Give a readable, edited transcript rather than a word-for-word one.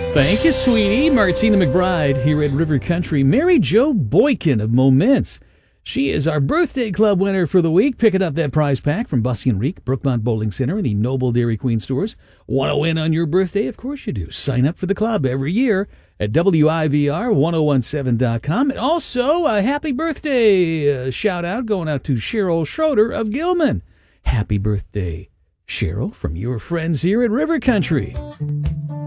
Thank you, sweetie. Martina McBride here at River Country. Mary Jo Boykin of Moments. She is our birthday club winner for the week, picking up that prize pack from Bussy and Reek, Brookmont Bowling Center, and the Noble Dairy Queen stores. Want to win on your birthday? Of course you do. Sign up for the club every year at WIVR1017.com. And also, a happy birthday shout out going out to Cheryl Schroeder of Gilman. Happy birthday, Cheryl, from your friends here at River Country.